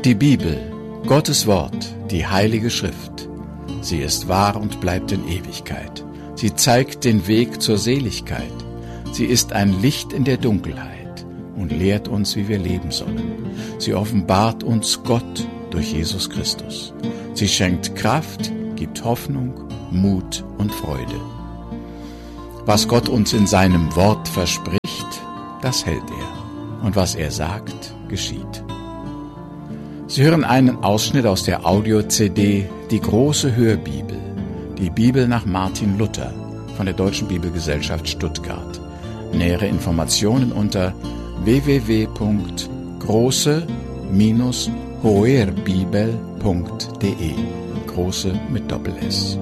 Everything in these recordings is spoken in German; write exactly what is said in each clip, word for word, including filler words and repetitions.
Die Bibel, Gottes Wort, die Heilige Schrift. Sie ist wahr und bleibt in Ewigkeit. Sie zeigt den Weg zur Seligkeit. Sie ist ein Licht in der Dunkelheit und lehrt uns, wie wir leben sollen. Sie offenbart uns Gott durch Jesus Christus. Sie schenkt Kraft, gibt Hoffnung, Mut und Freude. Was Gott uns in seinem Wort verspricht, das hält er. Und was er sagt, geschieht. Sie hören einen Ausschnitt aus der Audio-C D Die große Hörbibel, die Bibel nach Martin Luther von der Deutschen Bibelgesellschaft Stuttgart. Nähere Informationen unter w w w punkt große Bindestrich hoerbibel punkt de. Große mit Doppel-S.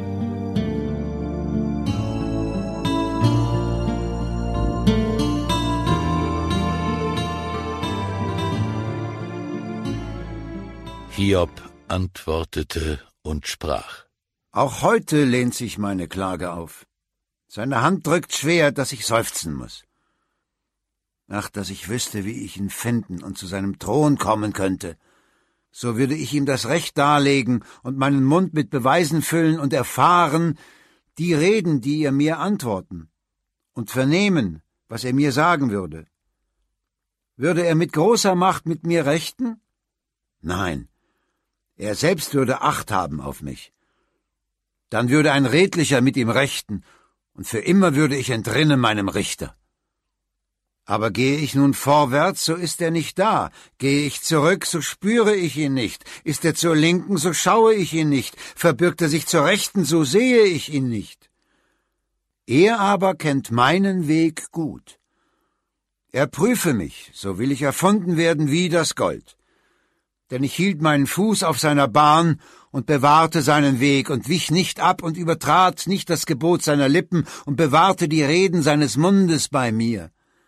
Hiob antwortete und sprach: Auch heute lehnt sich meine Klage auf. Seine Hand drückt schwer, dass ich seufzen muss. Ach, dass ich wüsste, wie ich ihn finden und zu seinem Thron kommen könnte. So würde ich ihm das Recht darlegen und meinen Mund mit Beweisen füllen und erfahren, die Reden, die er mir antworten, und vernehmen, was er mir sagen würde. Würde er mit großer Macht mit mir rechten? Nein. Er selbst würde Acht haben auf mich. Dann würde ein Redlicher mit ihm rechten, und für immer würde ich entrinnen meinem Richter. Aber gehe ich nun vorwärts, so ist er nicht da. Gehe ich zurück, so spüre ich ihn nicht. Ist er zur Linken, so schaue ich ihn nicht. Verbirgt er sich zur Rechten, so sehe ich ihn nicht. Er aber kennt meinen Weg gut. Er prüfe mich, so will ich erfunden werden wie das Gold. Denn ich hielt meinen Fuß auf seiner Bahn und bewahrte seinen Weg und wich nicht ab und übertrat nicht das Gebot seiner Lippen und bewahrte die Reden seines Mundes bei mir.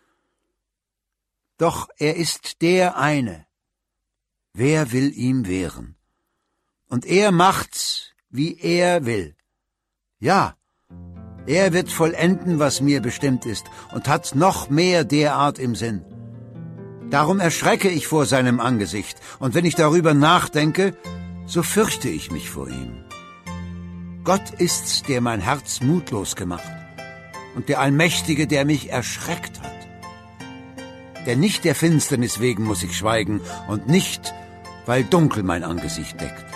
Doch er ist der eine. Wer will ihm wehren? Und er macht's, wie er will. Ja, er wird vollenden, was mir bestimmt ist, und hat noch mehr derart im Sinn. Darum erschrecke ich vor seinem Angesicht, und wenn ich darüber nachdenke, so fürchte ich mich vor ihm. Gott ist's, der mein Herz mutlos gemacht, und der Allmächtige, der mich erschreckt hat. Denn nicht der Finsternis wegen muss ich schweigen, und nicht, weil Dunkel mein Angesicht deckt.